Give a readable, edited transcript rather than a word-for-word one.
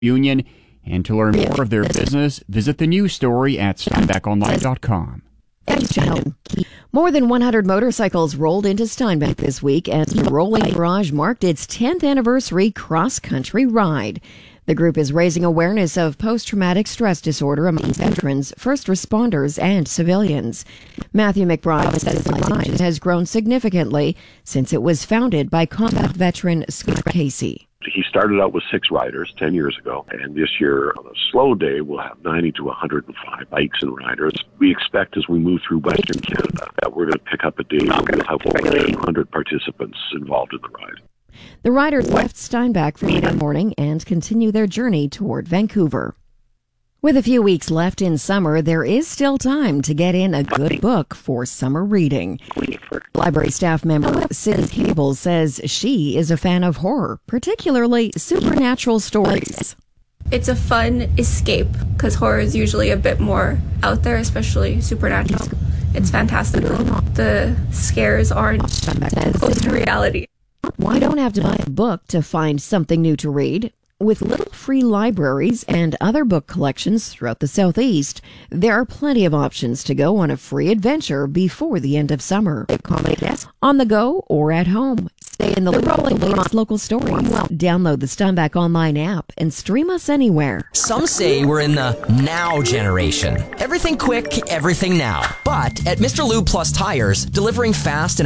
Union. And to learn more of their business, visit the news story at SteinbachOnline.com. More than 100 motorcycles rolled into Steinbach this week as the Rolling Barrage marked its 10th anniversary cross-country ride. The group is raising awareness of post-traumatic stress disorder among veterans, first responders, and civilians. Matthew McBride says the ride has grown significantly since it was founded by combat veteran Scott Casey. He started out with 6 riders 10 years ago, and this year, on a slow day, we'll have 90 to 105 bikes and riders. We expect as we move through Western Canada that we're going to pick up a day where we'll have over 100 participants involved in the ride. The riders left Steinbach Friday morning and continue their journey toward Vancouver. With a few weeks left in summer, there is still time to get in a good book for summer reading. Library staff member Sid Cable says she is a fan of horror, particularly supernatural stories. It's a fun escape because horror is usually a bit more out there, especially supernatural. It's fantastical. The scares aren't close to reality. Why don't have to buy a book to find something new to read? With little free libraries and other book collections throughout the Southeast, there are plenty of options to go on a free adventure before the end of summer. On the go or at home. Stay in the local stories. Download the Steinbach Online app and stream us anywhere. Some say we're in the now generation. Everything quick, everything now. But at Mr. Lube Plus Tires, delivering fast and